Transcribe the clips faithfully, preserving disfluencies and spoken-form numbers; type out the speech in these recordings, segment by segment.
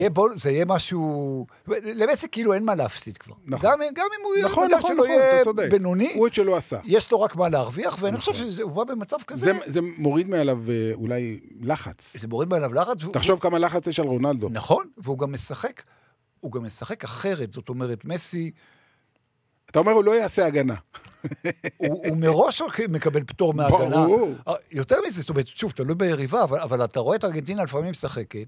זה יהיה משהו, למסי כאילו אין מה להפסיד כבר. גם אם הוא נכון, יודע נכון, שלא נכון, יהיה אתה צודק. בינוני, הוא את שלא עשה. יש לו רק מה להרוויח, ואני חושב שהוא בא במצב כזה. זה, זה מוריד מעליו אולי לחץ. זה מוריד מעליו לחץ. תחשוב כמה לחץ יש על רונלדו. נכון, והוא גם משחק, הוא גם משחק אחרת, זאת אומרת, מסי... אתה אומר, הוא לא יעשה הגנה. הוא, הוא מראש מקבל פטור מההגנה. ברור. יותר מזה, זאת אומרת, שוב, תלוי ביריבה, אבל, אבל אתה רואה את ארגנטינה לפעמים משחקת,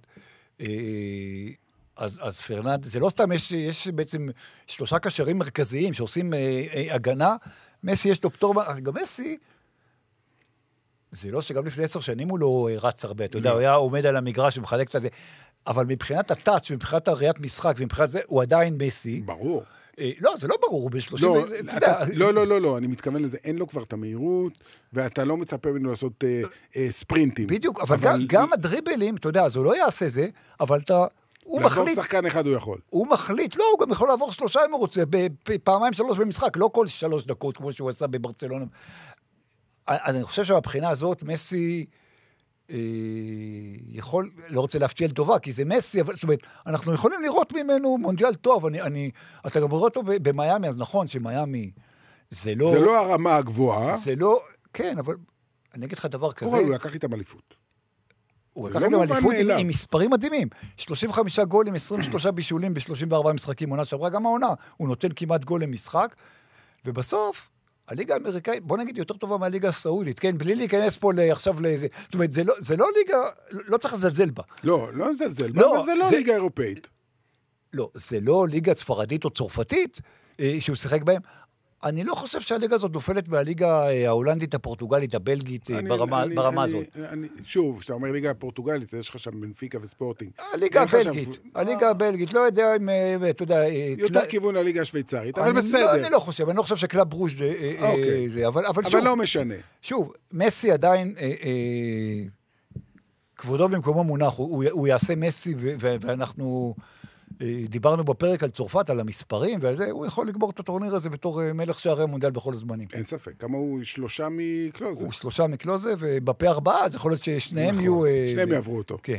אז, אז פרננד, זה לא סתם, יש, יש בעצם שלושה קשרים מרכזיים שעושים אה, אה, הגנה, מסי יש לו פטור, גם מסי, זה לא שגם לפני עשר שנים הוא לא רץ הרבה, אתה יודע, הוא היה עומד על המגרש ומחלק את זה, אבל מבחינת הטאץ', מבחינת הראיית משחק, ומבחינת זה, הוא עדיין מסי. ברור. לא, זה לא ברור, הוא בשלושים... לא, לא, לא, לא, אני מתכוון לזה, אין לו כבר את המהירות, ואתה לא מצפה ממנו לעשות ספרינטים. בדיוק, אבל גם הדריבלים, אתה יודע, אז הוא לא יעשה זה, אבל אתה... הוא מחליט... לעבור שחקן אחד הוא יכול. הוא מחליט, לא, הוא גם יכול לעבור שלושה אם הוא רוצה, פעמיים שלוש במשחק, לא כל שלוש דקות, כמו שהוא עשה בברצלונה. אז אני חושב שבבחינה הזאת, מסי... יכול, לא רוצה להפתיע לטובה, כי זה מסי, אבל זאת אומרת, אנחנו יכולים לראות ממנו מונדיאל טוב, אני, אני, אתה גם רואה אותו במיימי, אז נכון שמיימי, זה לא... זה לא הרמה הגבוהה. זה לא, כן, אבל אני אגיד לך דבר כזה... הוא לקח איתם אליפות. הוא לקח איתם אליפות עם, עם מספרים מדהימים. שלושים וחמישה גולים, עשרים ושלושה בישולים ב-שלושים וארבעה משחקים, עונה שעברה גם העונה. הוא נותן כמעט גול למשחק, ובסוף... הליגה האמריקאית, בוא נגיד, יותר טובה מהליגה הסעודית, כן? בלי להיכנס פה עכשיו לאיזה... זאת אומרת, זה לא, זה לא ליגה, לא צריך לזלזל בה. לא, לא לזלזל בה, לא, אבל זה לא זה... ליגה אירופאית. לא, זה לא ליגה ספרדית או צרפתית, אה, שהוא שיחק בהם. אני לא חושב שהליגה הזאת נופלת מהליגה ההולנדית, הפורטוגלית, הבלגית, אני, ברמה, אני, ברמה אני, הזאת. אני, שוב, כשאתה אומר ליגה הפורטוגלית, יש לך שם בנפיקה וספורטינג. הליגה הבלגית, שם... הליגה הבלגית, לא יודע אם, אתה יודע... יותר קל... כיוון הליגה השוויצרית, אבל בסדר. לא, אני לא חושב, אני לא חושב שקלאב ברוז' זה, אוקיי. זה, אבל, אבל, אבל שוב, לא משנה. שוב, מסי עדיין, אה, אה, כבודו במקומו מונח, הוא, הוא יעשה מסי, ו, ו, ואנחנו... דיברנו בפרק על צרפת, על המספרים, ועל זה, הוא יכול לגמור את הטורניר הזה בתור מלך שערי המונדיאל בכל הזמנים. אין ספק. כמה הוא? שלושה מקלוזה. הוא שלושה מקלוזה, ובפה ארבעה, אז יכול להיות ששניהם יהיו... שניהם יעברו אותו. כן.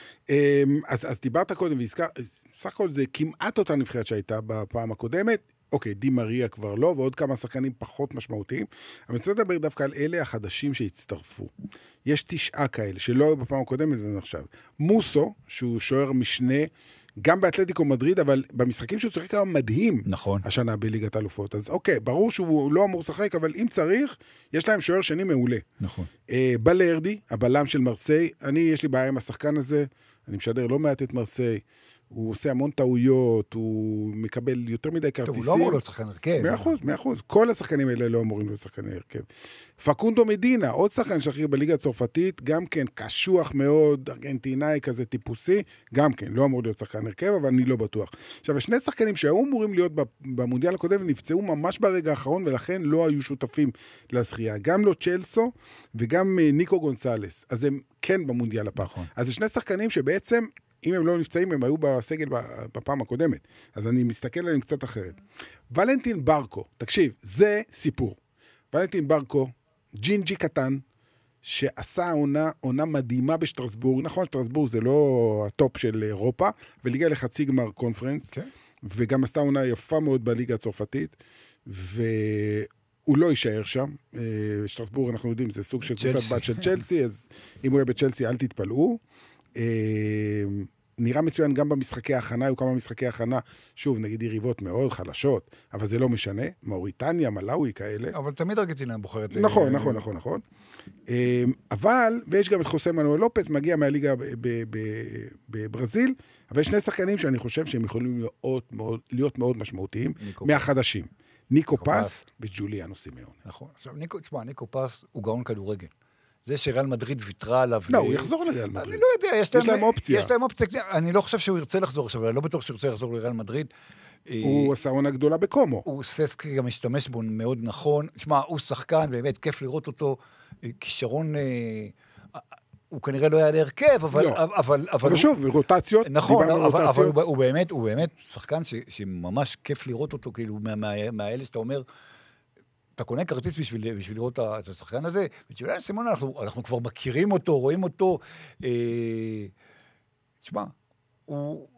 אז, אז דיברת קודם, והזכר, סך הכל זה כמעט אותה נבחרת שהייתה בפעם הקודמת. אוקיי, די מריה כבר לא, ועוד כמה שחקנים פחות משמעותיים. אבל צריך לדבר דווקא על אלה החדשים שהצטרפו. יש תשעה כאלה, שלא היו בפעם הקודמת, זה נחשב. מוסו, שהוא שוער משנה, גם באתלטיקו מדריד, אבל במשחקים שהוא צריך כמה מדהים. נכון. השנה בליגת האלופות. אז אוקיי, ברור שהוא לא אמור לשחק, אבל אם צריך, יש להם שוער שני מעולה. נכון. אה, בלרדי, הבלם של מרסיי, אני, יש לי בעיה עם השחקן הזה, אני משדר לא מעט את מרסיי, הוא עושה המון טעויות, הוא מקבל יותר מדי כרטיסים. הוא לא אמור להיות שחקן הרכב. מאה אחוז, מאה אחוז. כל השחקנים האלה לא אמורים להיות שחקני הרכב. פקונדו מדינה, עוד שחקן שחקר בליגה הצרפתית, גם כן קשוח מאוד, ארגנטינאי כזה טיפוסי, גם כן, לא אמור להיות שחקן הרכב, אבל אני לא בטוח. עכשיו, שני שחקנים שהיו אמורים להיות במונדיאל הקודם, נפצעו ממש ברגע האחרון, ולכן לא היו שותפים לזכייה. גם לא צ'לסו, וגם ניקו גונסלס. אז הם כן במונדיאל הפעם. אז זה שני שחקנים שבעצם אם הם לא נפצעים, הם היו בסגל בפעם הקודמת. אז אני מסתכל עליהם קצת אחרת. ולנטין ברקו, תקשיב, זה סיפור. ולנטין ברקו, ג'ינג'י קטן, שעשה עונה, עונה מדהימה בשטרסבורג. נכון, שטרסבורג זה לא הטופ של אירופה, וליגה לחצי גמר קונפרנס, okay. וגם עשתה עונה יפה מאוד בליגה הצרפתית, והוא לא יישאר שם. שטרסבורג, אנחנו יודעים, זה סוג של קבוצת בת של צ'לסי, אז אם הוא יהיה בצ'לסי, אל תתפלאו. נראה מצוין גם במשחקי ההכנה, היו כמה משחקי ההכנה, שוב, נגיד יריבות מאוד חלשות, אבל זה לא משנה, מאוריטניה, מלאווי כאלה. אבל תמיד ארגנטינה בוחרת. נכון, נכון, נכון, נכון. אבל, ויש גם את חוסה מנואל לופס, מגיע מהליגה בברזיל, אבל יש שני שחקנים שאני חושב שהם יכולים להיות מאוד משמעותיים, מהחדשים. ניקו פס וג'וליאנו סימאון. נכון. עכשיו, תשמע, ניקו פס הוא גאון כדורגל. זה שריאל מדריד ויתרה עליו. לא, הוא יחזור לריאל מדריד. אני לא יודע, יש להם אופציה. יש להם אופציה, אני לא חושב שהוא ירצה לחזור עכשיו, אני לא בטוח שהוא ירצה לחזור לריאל מדריד. הוא עשה עונה גדולה בקומו. הוא ססקי גם משתמש בו מאוד נכון. תשמע, הוא שחקן, באמת כיף לראות אותו, כישרון, הוא כנראה לא היה להרכב, אבל... אבל שוב, רוטציות, נכון, אבל הוא באמת, הוא באמת שחקן שממש כיף לראות אותו, כאילו, מהאלה שאתה אומר, אתה קונה כרטיס בשביל, בשביל לראות את השחקן הזה, וג'וליאנו סימאון, אנחנו, אנחנו כבר מכירים אותו, רואים אותו, אה, תשמע, הוא,